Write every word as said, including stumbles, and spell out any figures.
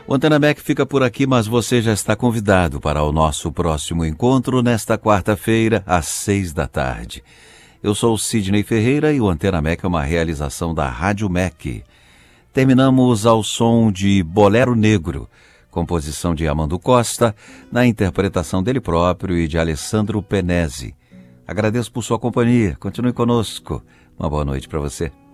O Antena Mac fica por aqui, mas você já está convidado para o nosso próximo encontro nesta quarta-feira, às seis da tarde. Eu sou o Sidney Ferreira e o Antena Mac é uma realização da Rádio Mac. Terminamos ao som de Bolero Negro, composição de Amando Costa, na interpretação dele próprio e de Alessandro Penese. Agradeço por sua companhia. Continue conosco. Uma boa noite para você.